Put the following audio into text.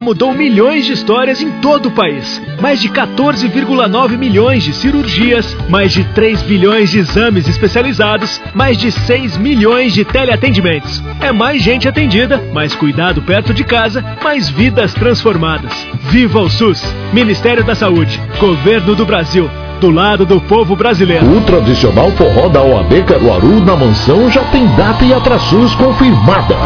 Mudou milhões de histórias em todo o país. Mais de 14,9 milhões de cirurgias, mais de 3 bilhões de exames especializados, mais de 6 milhões de teleatendimentos. É mais gente atendida, mais cuidado perto de casa, mais vidas transformadas. Viva o SUS! Ministério da Saúde, Governo do Brasil, do lado do povo brasileiro. O tradicional forró da OAB Caruaru na Mansão já tem data e atrações confirmadas.